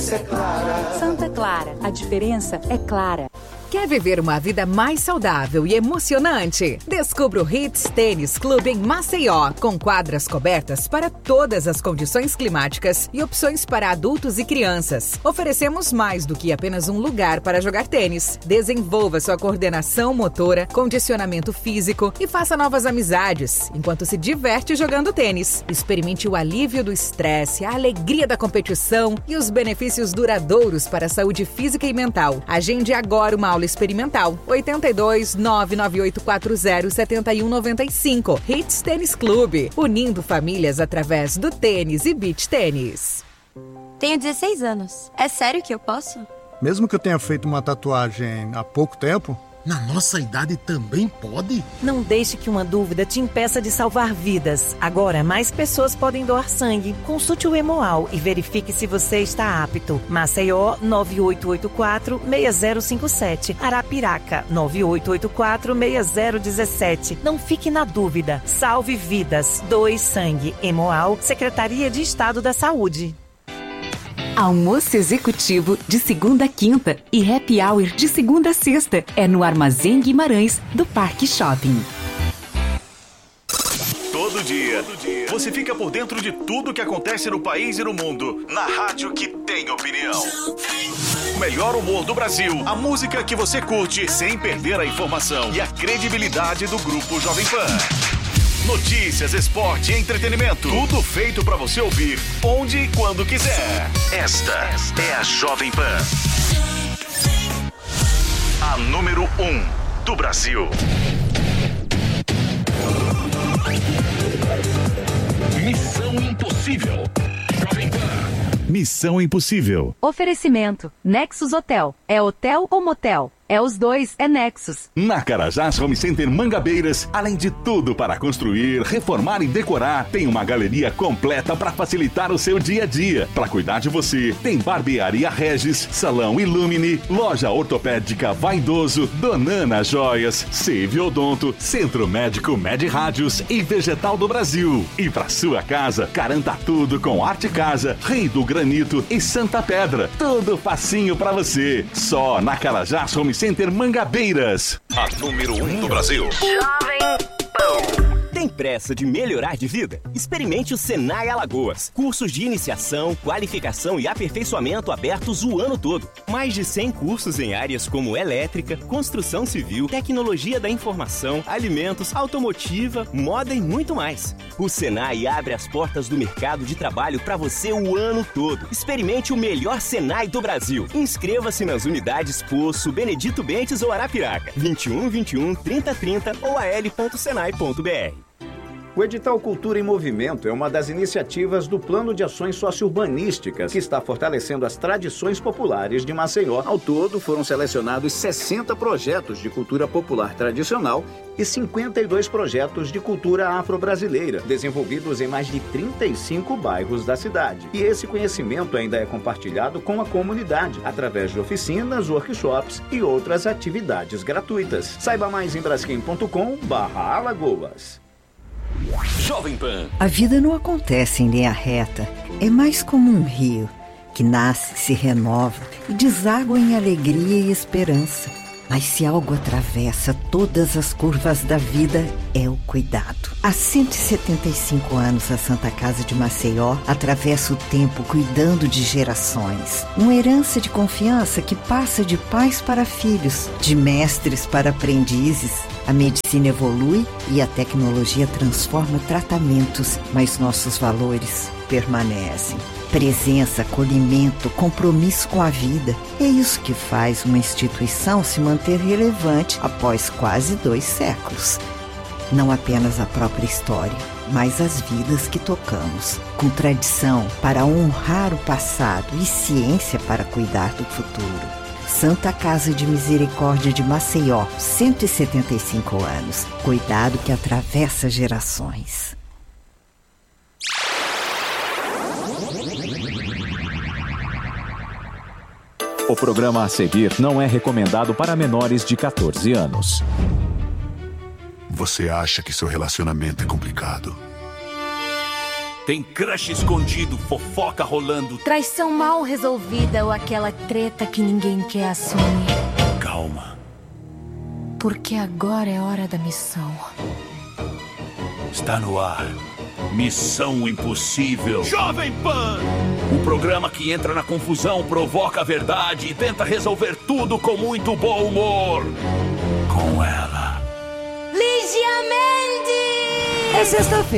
diferença é clara. Santa Clara, a diferença é clara. Quer viver uma vida mais saudável e emocionante? Descubra o Hits Tênis Clube em Maceió, com quadras cobertas para todas as condições climáticas e opções para adultos e crianças. Oferecemos mais do que apenas um lugar para jogar tênis. Desenvolva sua coordenação motora, condicionamento físico e faça novas amizades, enquanto se diverte jogando tênis. Experimente o alívio do estresse, a alegria da competição e os benefícios duradouros para a saúde física e mental. Agende agora uma aula experimental. 82 99840 7195. Hits Tênis Clube, unindo famílias através do tênis e beach tênis. Tenho 16 anos. É sério que eu posso? Mesmo que eu tenha feito uma tatuagem há pouco tempo? Na nossa idade também pode? Não deixe que uma dúvida te impeça de salvar vidas. Agora, mais pessoas podem doar sangue. Consulte o Hemoal e verifique se você está apto. Maceió, 9884-6057. Arapiraca, 9884-6017. Não fique na dúvida. Salve vidas. Doe sangue. Hemoal, Secretaria de Estado da Saúde. Almoço executivo de segunda a quinta e happy hour de segunda a sexta. É no Armazém Guimarães, do Parque Shopping. Todo dia, você fica por dentro de tudo que acontece no país e no mundo. Na rádio que tem opinião. O melhor humor do Brasil. A música que você curte sem perder a informação e a credibilidade do Grupo Jovem Pan. Notícias, esporte e entretenimento. Tudo feito pra você ouvir onde e quando quiser. Esta é a Jovem Pan. A número 1 do Brasil. Missão Impossível. Jovem Pan. Missão Impossível. Oferecimento. Nexus Hotel. É hotel ou motel? É os dois, é Nexus. Na Carajás Home Center Mangabeiras, além de tudo para construir, reformar e decorar, tem uma galeria completa para facilitar o seu dia a dia. Para cuidar de você, tem Barbearia Regis, Salão Illumine, Loja Ortopédica Vaidoso, Donana Joias, Save Odonto, Centro Médico Med Rádios e Vegetal do Brasil. E para sua casa, garanta tudo com Arte Casa, Rei do Granito e Santa Pedra. Tudo facinho para você. Só na Carajás Home Center Mangabeiras. A número 1 do Brasil. Jovem Pan. Tem pressa de melhorar de vida? Experimente o Senai Alagoas. Cursos de iniciação, qualificação e aperfeiçoamento abertos o ano todo. Mais de 100 cursos em áreas como elétrica, construção civil, tecnologia da informação, alimentos, automotiva, moda e muito mais. O Senai abre as portas do mercado de trabalho para você o ano todo. Experimente o melhor Senai do Brasil. Inscreva-se nas unidades Poço, Benedito Bentes ou Arapiraca. 21 21 30 30 ou al.senai.br. O edital Cultura em Movimento é uma das iniciativas do Plano de Ações Sociourbanísticas, que está fortalecendo as tradições populares de Maceió. Ao todo, foram selecionados 60 projetos de cultura popular tradicional e 52 projetos de cultura afro-brasileira, desenvolvidos em mais de 35 bairros da cidade. E esse conhecimento ainda é compartilhado com a comunidade, através de oficinas, workshops e outras atividades gratuitas. Saiba mais em braskem.com/Alagoas. Jovem Pan. A vida não acontece em linha reta. É mais como um rio que nasce, se renova e deságua em alegria e esperança. Mas se algo atravessa todas as curvas da vida, é o cuidado. Há 175 anos, a Santa Casa de Maceió atravessa o tempo cuidando de gerações. Uma herança de confiança que passa de pais para filhos, de mestres para aprendizes. A medicina evolui e a tecnologia transforma tratamentos, mas nossos valores permanecem. Presença, acolhimento, compromisso com a vida. É isso que faz uma instituição se manter relevante após quase 2 séculos. Não apenas a própria história, mas as vidas que tocamos. Com tradição para honrar o passado e ciência para cuidar do futuro. Santa Casa de Misericórdia de Maceió, 175 anos. Cuidado que atravessa gerações. O programa a seguir não é recomendado para menores de 14 anos. Você acha que seu relacionamento é complicado? Tem crush escondido, fofoca rolando. Traição mal resolvida ou aquela treta que ninguém quer assumir. Calma. Porque agora é hora da missão. Está no ar. Missão Impossível. Jovem Pan! O programa que entra na confusão, provoca a verdade e tenta resolver tudo com muito bom humor. Com ela. Lígia Mendes!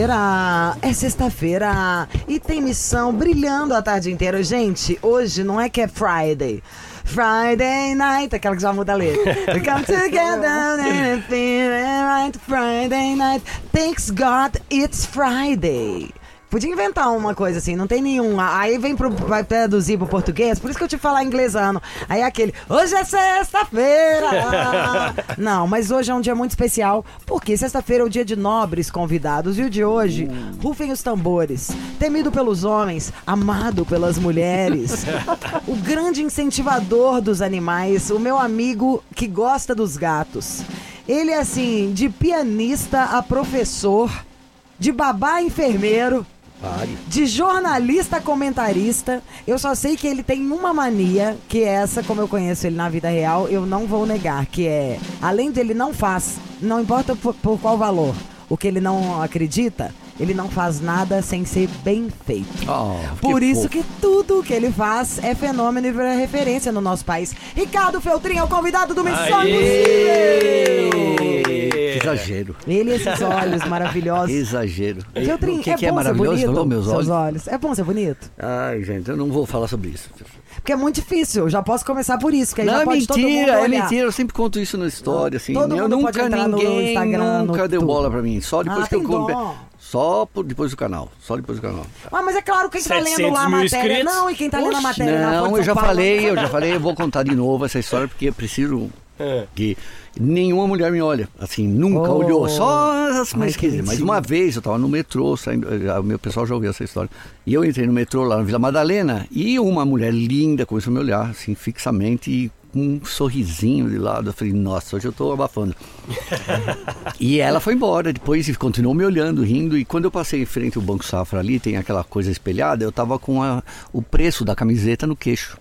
É sexta-feira e tem missão brilhando a tarde inteira. Gente, hoje não é que é Friday night, aquela que já muda a letra. We come together and feel right Friday night. Thanks God it's Friday. Podia inventar uma coisa assim, não tem nenhum. Aí vai traduzir pro português, por isso que eu te falar inglesano. Aí é aquele, hoje é sexta-feira. Não, mas hoje é um dia muito especial, porque sexta-feira é o dia de nobres convidados. E o de hoje, rufem os tambores. Temido pelos homens, amado pelas mulheres. O grande incentivador dos animais, o meu amigo que gosta dos gatos. Ele é assim, de pianista a professor, de babá a enfermeiro, de jornalista a comentarista. Eu só sei que ele tem uma mania, que é essa, como eu conheço ele na vida real, eu não vou negar, que é, além de ele não faz, não importa por qual valor, o que ele não acredita, ele não faz nada sem ser bem feito. Por isso que tudo que ele faz é fenômeno e vira referência no nosso país. Ricardo Feltrin é o convidado do Missão Impossível. Que exagero. Ele e esses olhos maravilhosos. Que exagero. Feltrin, o que é maravilhoso? Falou meus olhos? Seus olhos. É bom ser bonito? Ai, gente, eu não vou falar sobre isso. Porque é muito difícil, já posso começar por isso, que aí não, já pode todo mundo olhar. É mentira, eu sempre conto isso na história, assim. Todo mundo nunca, pode entrar ninguém no Instagram, nunca deu tudo. bola pra mim, só depois que eu comprei. Dó. Só depois do canal. Mas é claro, quem tá lendo lá a matéria... Inscritos? Não, e quem tá lendo a matéria... Não, eu já falei, eu vou contar de novo essa história, porque eu preciso que nenhuma mulher me olha, assim, nunca olhou, só as mais esquisitas. Mas uma vez eu tava no metrô, o meu pessoal já ouviu essa história, e eu entrei no metrô lá na Vila Madalena, e uma mulher linda começou a me olhar, assim, fixamente, e com um sorrisinho de lado. Eu falei, nossa, hoje eu tô abafando. E ela foi embora depois e continuou me olhando, rindo. E quando eu passei em frente ao Banco Safra ali, tem aquela coisa espelhada, eu tava com o preço da camiseta no queixo.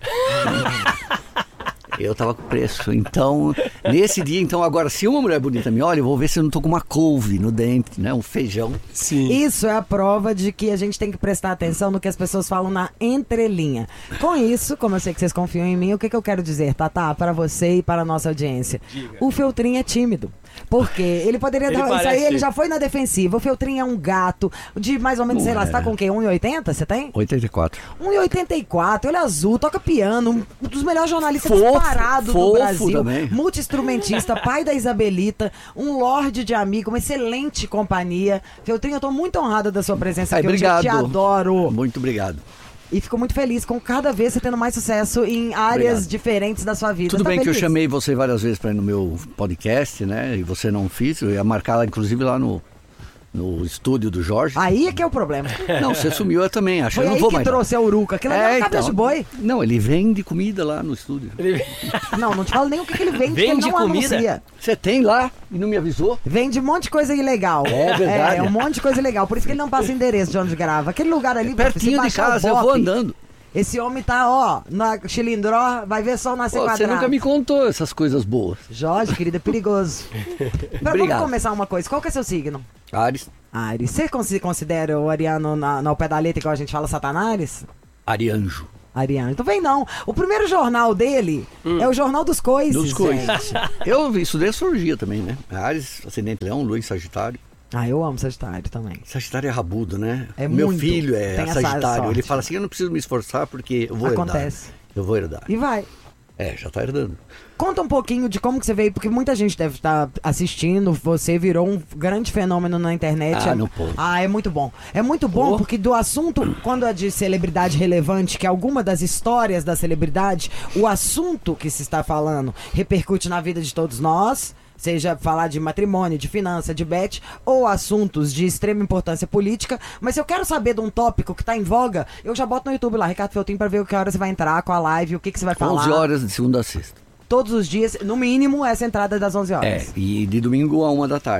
Eu tava com preço. Então, nesse dia, agora, se uma mulher bonita me olha, eu vou ver se eu não tô com uma couve no dente, né? Um feijão. Sim. Isso é a prova de que a gente tem que prestar atenção no que as pessoas falam na entrelinha. Com isso, como eu sei que vocês confiam em mim, o que eu quero dizer, Tatá, para você e para a nossa audiência? Diga. O Feltrin é tímido. Porque ele poderia dar. Isso aí ele já foi na defensiva. O Feltrin é um gato de mais ou menos, sei lá, você tá com o quê? 1,80? Você tem? 84. 1,84, olho azul, toca piano, um dos melhores jornalistas disparados do Brasil. Também. Multi-instrumentista, pai da Isabelita, um lorde de amigo, uma excelente companhia. Feltrin, eu tô muito honrada da sua presença aqui. Obrigado. Eu te adoro. Muito obrigado. E fico muito feliz com cada vez você tendo mais sucesso em áreas diferentes da sua vida. Tudo bem feliz? Que eu chamei você várias vezes para ir no meu podcast, né? E você não fez. Eu ia marcar lá, inclusive, lá no estúdio do Jorge. Aí é que é o problema. Não, você sumiu, eu também acho. Foi eu não aí vou que mais trouxe a Uruca. Aquilo é uma cabeça de boi. Não, ele vende comida lá no estúdio. Não te falo nem o que ele vende, que ele não comida? Anuncia. Você tem lá e não me avisou? Vende um monte de coisa ilegal. É verdade. É um monte de coisa ilegal. Por isso que ele não passa endereço de onde grava. Aquele lugar ali... Pertinho de casa, eu vou andando. Esse homem tá, na Chilindró, vai ver só nascer quadrado. Você nunca me contou essas coisas boas. Jorge, querido, é perigoso. Vamos começar uma coisa. Qual que é seu signo? Áries. Você considera o ariano ao pé da letra, igual a gente fala, Satanás? Arianjo. Então vem não. O primeiro jornal dele é o Jornal dos Coices. Dos Coices. Eu estudei astrologia também, né? Áries, ascendente Leão, Lua em Sagitário. Eu amo Sagitário também. Sagitário é rabudo, né? É Meu muito. filho é Sagitário. Ele fala assim, eu não preciso me esforçar porque eu vou herdar. Eu vou herdar. E vai. Já tá herdando. Conta um pouquinho de como que você veio, porque muita gente deve estar assistindo, você virou um grande fenômeno na internet. Não pode. É muito bom. É muito bom porque do assunto, quando é de celebridade relevante, que é alguma das histórias da celebridade, o assunto que se está falando repercute na vida de todos nós. Seja falar de matrimônio, de finança, de bet, ou assuntos de extrema importância política. Mas se eu quero saber de um tópico que tá em voga, eu já boto no YouTube lá, Ricardo Feltrin, pra ver que hora você vai entrar com a live, o que você vai falar. 11 horas de segunda a sexta. Todos os dias, no mínimo, essa entrada das 11 horas. E de domingo a 1 da tarde.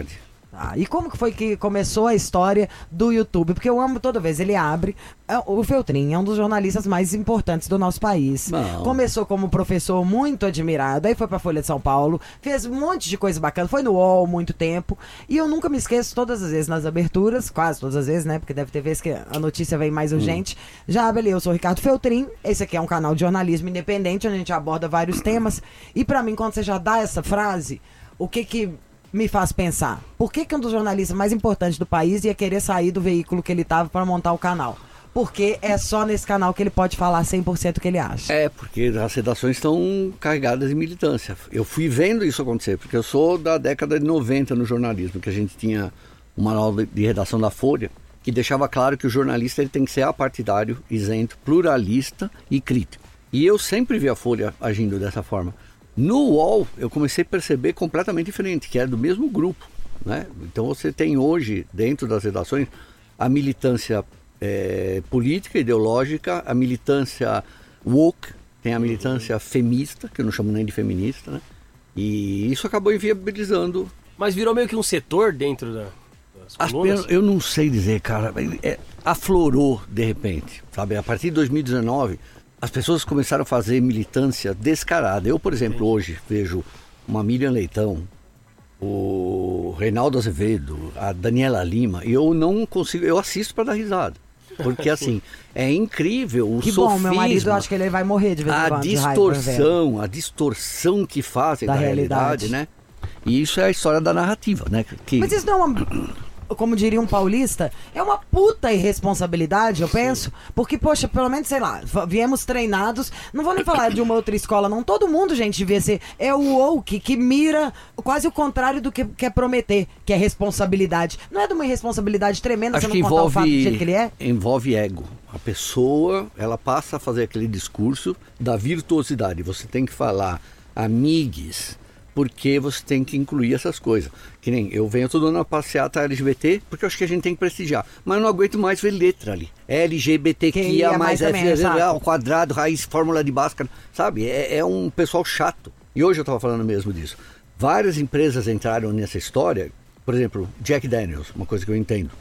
E como que foi que começou a história do YouTube? Porque eu amo toda vez, ele abre. O Feltrin é um dos jornalistas mais importantes do nosso país. Não. Começou como professor muito admirado, aí foi pra Folha de São Paulo, fez um monte de coisa bacana, foi no UOL muito tempo. E eu nunca me esqueço, todas as vezes nas aberturas, quase todas as vezes, né? Porque deve ter vezes que a notícia vem mais urgente. Já abre ali, eu sou o Ricardo Feltrin, esse aqui é um canal de jornalismo independente, onde a gente aborda vários temas. E pra mim, quando você já dá essa frase, o que me faz pensar? Por que um dos jornalistas mais importantes do país ia querer sair do veículo que ele estava para montar o canal? Porque é só nesse canal que ele pode falar 100% o que ele acha. Porque as redações estão carregadas de militância. Eu fui vendo isso acontecer, porque eu sou da década de 90 no jornalismo, que a gente tinha um manual de redação da Folha, que deixava claro que o jornalista ele tem que ser apartidário, isento, pluralista e crítico. E eu sempre vi a Folha agindo dessa forma. No UOL, eu comecei a perceber completamente diferente, que é do mesmo grupo, né? Então você tem hoje, dentro das redações, a militância política, ideológica, a militância woke, tem a militância femista, que eu não chamo nem de feminista, né? E isso acabou inviabilizando. Mas virou meio que um setor dentro das colunas? Eu não sei dizer, cara. Aflorou, de repente, sabe? A partir de 2019... as pessoas começaram a fazer militância descarada. Eu, por exemplo, hoje vejo uma Miriam Leitão, o Reinaldo Azevedo, a Daniela Lima, e eu não consigo, eu assisto para dar risada. Porque assim, é incrível o sofisma. Que bom, meu marido, acho que ele vai morrer de vez em quando. A distorção que fazem da realidade, né? E isso é a história da narrativa, né? Mas isso não é uma... como diria um paulista, é uma puta irresponsabilidade, eu penso, porque, poxa, pelo menos, sei lá, viemos treinados, não vou nem falar de uma outra escola, não, todo mundo, gente, devia ser, é o woke que mira quase o contrário do que quer prometer, que é responsabilidade. Não é de uma irresponsabilidade tremenda. Acho você que não contar o fato do jeito que ele é? Envolve ego. A pessoa, ela passa a fazer aquele discurso da virtuosidade. Você tem que falar, amigues, porque você tem que incluir essas coisas. Que nem eu venho todo ano a passeata LGBT, porque eu acho que a gente tem que prestigiar. Mas eu não aguento mais ver letra ali. LGBTQIA+, ao quadrado, raiz, fórmula de Bhaskara, sabe? É um pessoal chato. E hoje eu estava falando mesmo disso. Várias empresas entraram nessa história, por exemplo, Jack Daniels, uma coisa que eu entendo,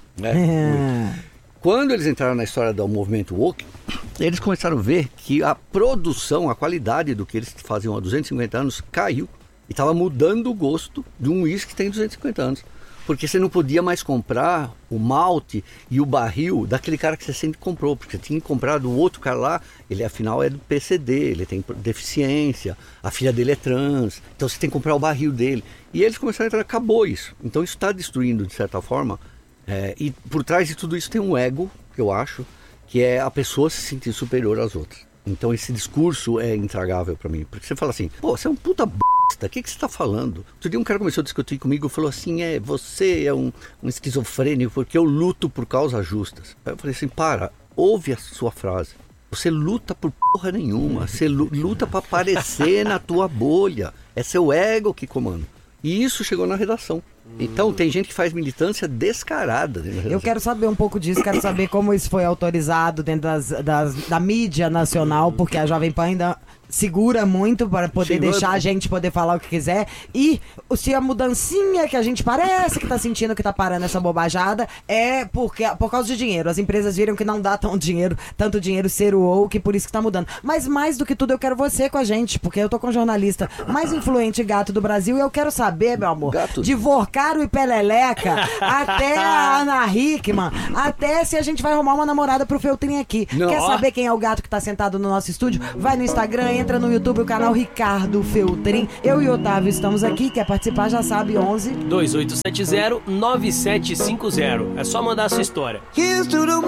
né? Quando eles entraram na história do movimento woke, eles começaram a ver que a produção, a qualidade do que eles faziam há 250 anos caiu. E estava mudando o gosto de um uísque que tem 250 anos. Porque você não podia mais comprar o malte e o barril daquele cara que você sempre comprou. Porque você tinha comprado o outro cara lá, ele afinal é do PCD, ele tem deficiência, a filha dele é trans, então você tem que comprar o barril dele. E eles começaram a entrar, acabou isso. Então isso está destruindo, de certa forma. E por trás de tudo isso tem um ego, que eu acho, que é a pessoa se sentir superior às outras. Então esse discurso é intragável para mim. Porque você fala assim, pô, você é um puta o que você está falando? Outro dia um cara começou a discutir comigo e falou assim, você é um esquizofrênico porque eu luto por causas justas. Aí eu falei assim, ouve a sua frase. Você luta por porra nenhuma, você luta para aparecer na tua bolha. É seu ego que comanda. E isso chegou na redação. Então tem gente que faz militância descarada. Eu quero saber um pouco disso, quero saber como isso foi autorizado dentro da mídia nacional, porque a Jovem Pan ainda segura muito para poder deixar a gente poder falar o que quiser. E se a mudancinha que a gente parece que tá sentindo que tá parando essa bobajada é por causa de dinheiro. As empresas viram que não dá tanto dinheiro ser o woke, por isso que tá mudando. Mas mais do que tudo eu quero você com a gente, porque eu tô com o jornalista mais influente gato do Brasil e eu quero saber, meu amor, de Vorcaro e Peleleca até a Ana Hickman, até se a gente vai arrumar uma namorada pro Feltrin aqui. Não. Quer saber quem é o gato que tá sentado no nosso estúdio? Vai no Instagram, entra no YouTube, o canal Ricardo Feltrin. Eu e o Otávio estamos aqui. Quer participar, já sabe, 11 2870-9750. É só mandar a sua história.